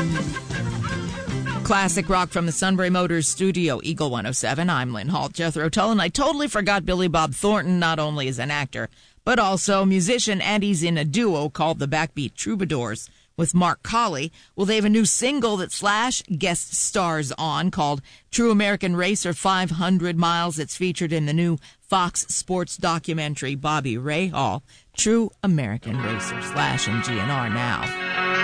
Classic rock from the Sunbury Motors studio, Eagle 107. I'm Lynn Hall, Jethro Tull, and I totally forgot Billy Bob Thornton not only is an actor, but also musician, and he's in a duo called the Backbeat Troubadours with Mark Colley. Well, they have a new single that Slash guest stars on called True American Racer 500 Miles. It's featured in the new Fox Sports documentary, Bobby Rahal. True American Racer. Slash and GNR now.